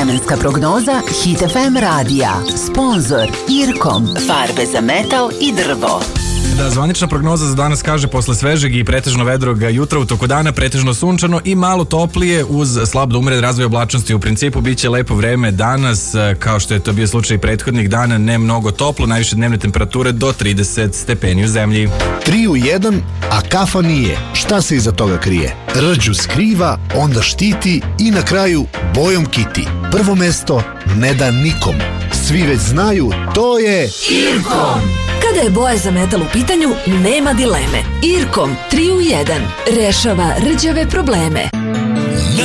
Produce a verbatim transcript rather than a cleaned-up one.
Vremenska prognoza Hit F M radija. Sponzor Irkom. Farbe za metal i drvo. Da, zvanična prognoza za danas kaže posle svežeg i pretežno vedrog jutra u toku dana pretežno sunčano i malo toplije uz slab do umeren razvoj oblačnosti. U principu biće lepo vreme danas, kao što je to bio slučaj prethodnih dana, ne mnogo toplo, najviše dnevne temperature do trideset stepeni u zemlji. tri u jedan, a kafa nije. Šta se iza toga krije? Rđu skriva, onda štiti i na kraju bojom kiti. Prvo mesto ne da nikom. Svi već znaju, to je Irkom. Kada je boja za metal u pitanju, nema dileme. Irkom tri u jedan rešava rđave probleme.